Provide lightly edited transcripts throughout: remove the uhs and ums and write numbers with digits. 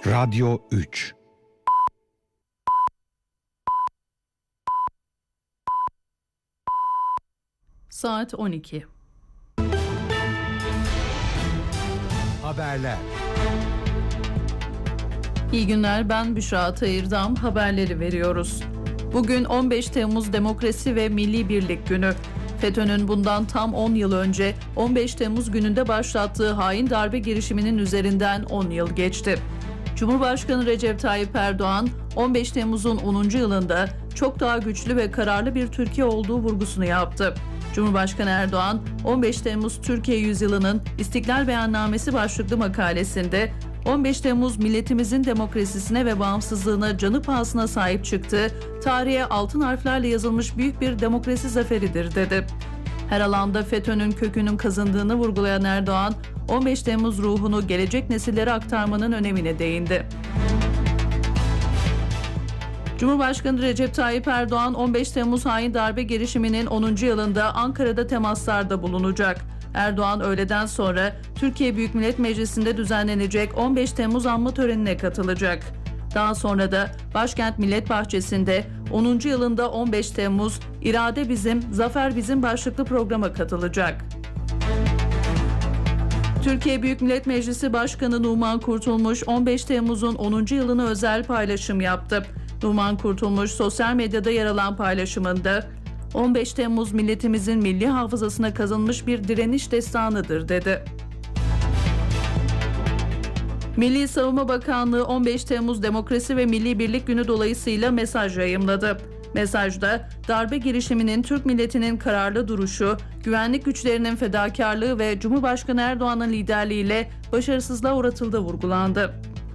Radyo 3. Saat 12. Haberler. İyi günler, ben Büşra Atayırdam, haberleri veriyoruz. Bugün 15 Temmuz Demokrasi ve Milli Birlik Günü. FETÖ'nün bundan tam 10 yıl önce 15 Temmuz gününde başlattığı hain darbe girişiminin üzerinden 10 yıl geçti. Cumhurbaşkanı Recep Tayyip Erdoğan, 15 Temmuz'un 10. yılında çok daha güçlü ve kararlı bir Türkiye olduğu vurgusunu yaptı. Cumhurbaşkanı Erdoğan, 15 Temmuz Türkiye Yüzyılı'nın İstiklal Beyannamesi başlıklı makalesinde 15 Temmuz milletimizin demokrasisine ve bağımsızlığına canı pahasına sahip çıktığı, tarihe altın harflerle yazılmış büyük bir demokrasi zaferidir dedi. Her alanda FETÖ'nün kökünün kazındığını vurgulayan Erdoğan, 15 Temmuz ruhunu gelecek nesillere aktarmanın önemine değindi. Cumhurbaşkanı Recep Tayyip Erdoğan 15 Temmuz hain darbe girişiminin 10. yılında Ankara'da temaslarda bulunacak. Erdoğan öğleden sonra Türkiye Büyük Millet Meclisi'nde düzenlenecek 15 Temmuz anma törenine katılacak. Daha sonra da Başkent Millet Bahçesi'nde 10. yılında 15 Temmuz İrade Bizim, Zafer Bizim başlıklı programa katılacak. Türkiye Büyük Millet Meclisi Başkanı Numan Kurtulmuş 15 Temmuz'un 10. yılına özel paylaşım yaptı. Numan Kurtulmuş sosyal medyada yer alan paylaşımında 15 Temmuz milletimizin milli hafızasına kazınmış bir direniş destanıdır dedi. Milli Savunma Bakanlığı 15 Temmuz Demokrasi ve Milli Birlik Günü dolayısıyla mesaj yayımladı. Mesajda darbe girişiminin Türk milletinin kararlı duruşu, güvenlik güçlerinin fedakarlığı ve Cumhurbaşkanı Erdoğan'ın liderliğiyle başarısızlığa uğratıldığı vurgulandı.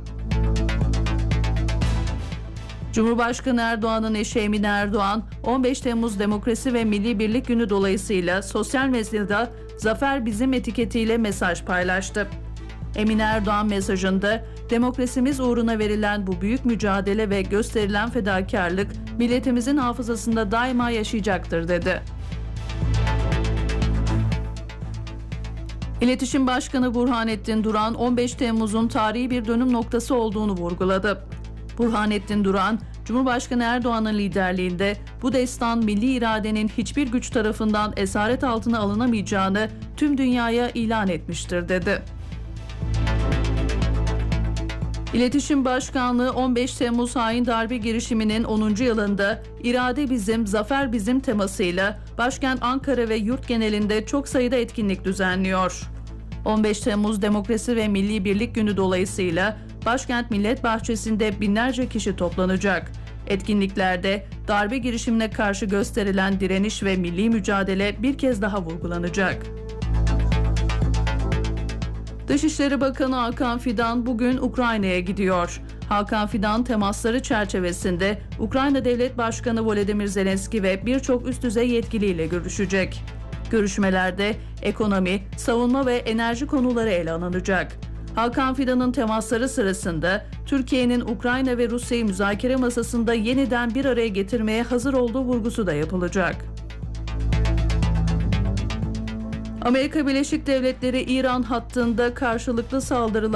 Cumhurbaşkanı Erdoğan'ın eşi Emine Erdoğan, 15 Temmuz Demokrasi ve Milli Birlik Günü dolayısıyla sosyal medyada "Zafer Bizim" etiketiyle mesaj paylaştı. Emine Erdoğan mesajında, demokrasimiz uğruna verilen bu büyük mücadele ve gösterilen fedakarlık milletimizin hafızasında daima yaşayacaktır dedi. İletişim Başkanı Burhanettin Duran, 15 Temmuz'un tarihi bir dönüm noktası olduğunu vurguladı. Burhanettin Duran, Cumhurbaşkanı Erdoğan'ın liderliğinde bu destan milli iradenin hiçbir güç tarafından esaret altına alınamayacağını tüm dünyaya ilan etmiştir dedi. İletişim Başkanlığı 15 Temmuz hain darbe girişiminin 10. yılında İrade Bizim, Zafer Bizim temasıyla başkent Ankara ve yurt genelinde çok sayıda etkinlik düzenliyor. 15 Temmuz Demokrasi ve Milli Birlik Günü dolayısıyla Başkent Millet Bahçesi'nde binlerce kişi toplanacak. Etkinliklerde darbe girişimine karşı gösterilen direniş ve milli mücadele bir kez daha vurgulanacak. Dışişleri Bakanı Hakan Fidan bugün Ukrayna'ya gidiyor. Hakan Fidan temasları çerçevesinde Ukrayna Devlet Başkanı Volodymyr Zelenski ve birçok üst düzey yetkiliyle görüşecek. Görüşmelerde ekonomi, savunma ve enerji konuları ele alınacak. Hakan Fidan'ın temasları sırasında Türkiye'nin Ukrayna ve Rusya'yı müzakere masasında yeniden bir araya getirmeye hazır olduğu vurgusu da yapılacak. Amerika Birleşik Devletleri İran hattında karşılıklı saldırılar